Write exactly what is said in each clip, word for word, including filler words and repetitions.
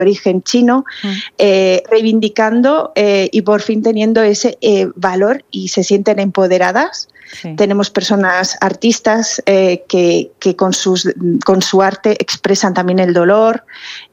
origen chino, eh, reivindicando eh, y por fin teniendo ese eh, valor y se sienten empoderadas. Sí. Tenemos personas artistas eh, que, que con, sus, con su arte expresan también el dolor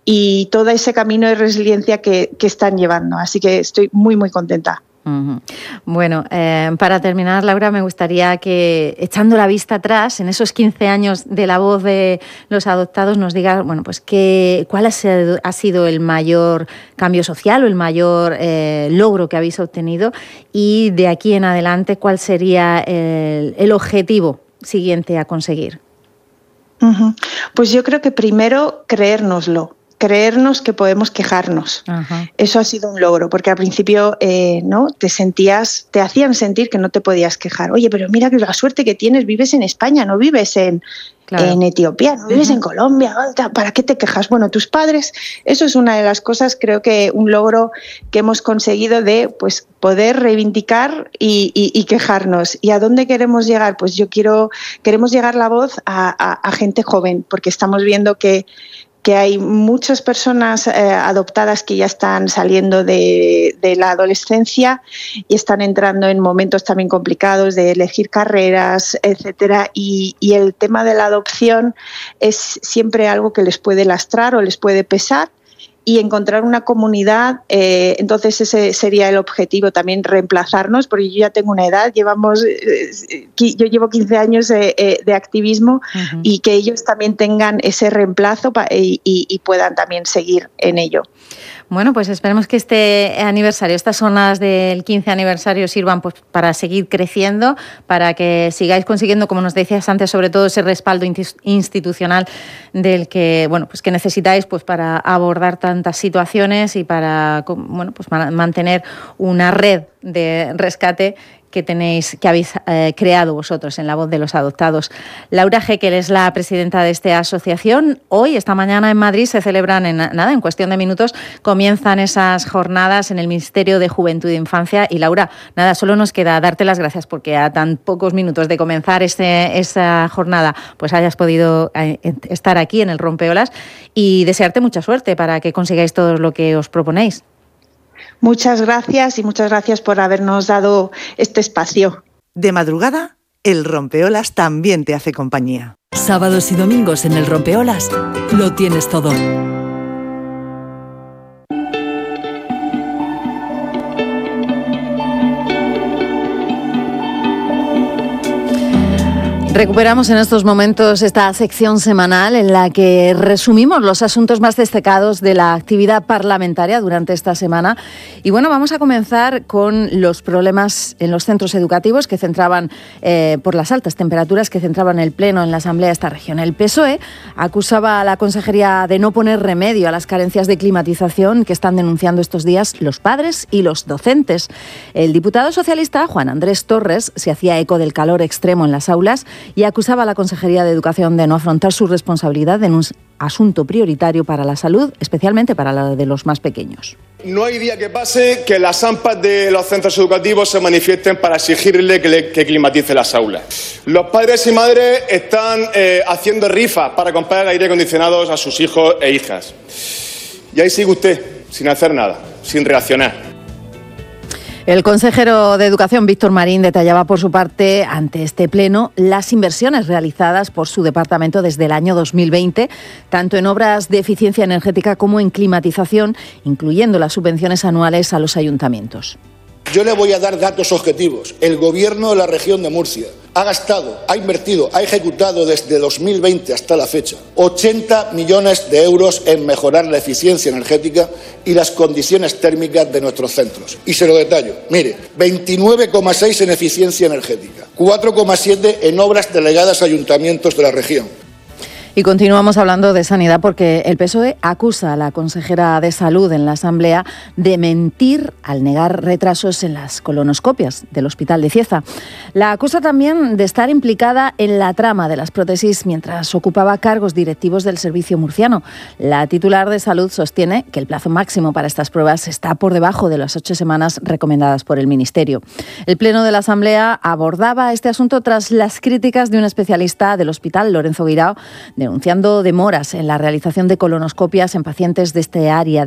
y todo ese camino de resiliencia que, que están llevando. Así que estoy muy, muy contenta. Uh-huh. Bueno, eh, para terminar, Laura, me gustaría que, echando la vista atrás, en esos quince años de La Voz de los Adoptados, nos digas, bueno, pues qué, cuál ha sido, ha sido el mayor cambio social o el mayor eh, logro que habéis obtenido y de aquí en adelante, cuál sería el, el objetivo siguiente a conseguir. Uh-huh. Pues yo creo que primero creérnoslo. Creernos que podemos quejarnos. Ajá. Eso ha sido un logro, porque al principio eh, ¿no? te sentías, te hacían sentir que no te podías quejar. Oye, pero mira que la suerte que tienes, vives en España, no vives en, claro. en Etiopía, no vives uh-huh. en Colombia, ¿para qué te quejas? Bueno, tus padres, eso es una de las cosas, creo que un logro que hemos conseguido de pues, poder reivindicar y, y, y quejarnos. ¿Y a dónde queremos llegar? Pues yo quiero, queremos llegar la voz a, a, a gente joven, porque estamos viendo que que hay muchas personas eh, adoptadas que ya están saliendo de, de la adolescencia y están entrando en momentos también complicados de elegir carreras, etcétera. Y, y el tema de la adopción es siempre algo que les puede lastrar o les puede pesar. Y encontrar una comunidad, eh, entonces ese sería el objetivo, también reemplazarnos, porque yo ya tengo una edad, llevamos, eh, yo llevo quince años de, eh, de activismo uh-huh. y que ellos también tengan ese reemplazo pa, y, y, y puedan también seguir en ello. Bueno, pues esperemos que este aniversario, estas jornadas del quince aniversario sirvan pues, para seguir creciendo, para que sigáis consiguiendo, como nos decías antes, sobre todo ese respaldo institucional del que, bueno, pues que necesitáis pues, para abordar tantas situaciones y para bueno, pues, mantener una red de rescate que tenéis, que habéis eh, creado vosotros en La Voz de los Adoptados. Laura Jekyll es la presidenta de esta asociación. Hoy, esta mañana en Madrid, se celebran en nada, en cuestión de minutos, comienzan esas jornadas en el Ministerio de Juventud e Infancia. Y Laura, nada, solo nos queda darte las gracias porque a tan pocos minutos de comenzar este, esa jornada, pues hayas podido eh, estar aquí en el Rompeolas y desearte mucha suerte para que consigáis todo lo que os proponéis. Muchas gracias y muchas gracias por habernos dado este espacio. De madrugada, el Rompeolas también te hace compañía. Sábados y domingos en el Rompeolas lo tienes todo. Recuperamos en estos momentos esta sección semanal en la que resumimos los asuntos más destacados de la actividad parlamentaria durante esta semana. Y bueno, vamos a comenzar con los problemas en los centros educativos que centraban, eh, por las altas temperaturas que centraban el Pleno en la Asamblea de esta región. El P S O E acusaba a la Consejería de no poner remedio a las carencias de climatización que están denunciando estos días los padres y los docentes. El diputado socialista Juan Andrés Torres se hacía eco del calor extremo en las aulas y acusaba a la Consejería de Educación de no afrontar su responsabilidad en un asunto prioritario para la salud, especialmente para la de los más pequeños. No hay día que pase que las A M P A de los centros educativos se manifiesten para exigirle que, le, que climatice las aulas. Los padres y madres están eh, haciendo rifas para comprar aire acondicionados a sus hijos e hijas. Y ahí sigue usted, sin hacer nada, sin reaccionar. El consejero de Educación, Víctor Marín, detallaba por su parte ante este pleno las inversiones realizadas por su departamento desde el año dos mil veinte, tanto en obras de eficiencia energética como en climatización, incluyendo las subvenciones anuales a los ayuntamientos. Yo le voy a dar datos objetivos. El Gobierno de la región de Murcia ha gastado, ha invertido, ha ejecutado desde dos mil veinte hasta la fecha ochenta millones de euros en mejorar la eficiencia energética y las condiciones térmicas de nuestros centros. Y se lo detallo. Mire, veintinueve coma seis en eficiencia energética, cuatro coma siete en obras delegadas a ayuntamientos de la región. Y continuamos hablando de sanidad porque el P S O E acusa a la consejera de Salud en la Asamblea de mentir al negar retrasos en las colonoscopias del Hospital de Cieza. La acusa también de estar implicada en la trama de las prótesis mientras ocupaba cargos directivos del servicio murciano. La titular de Salud sostiene que el plazo máximo para estas pruebas está por debajo de las ocho semanas recomendadas por el Ministerio. El Pleno de la Asamblea abordaba este asunto tras las críticas de un especialista del Hospital, Lorenzo Guirao, de denunciando demoras en la realización de colonoscopias en pacientes de este área